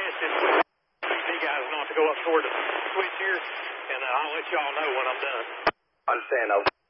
suggestion you guys not to go up toward the switch here, and I'll let y'all know when I'm done. Understand, though.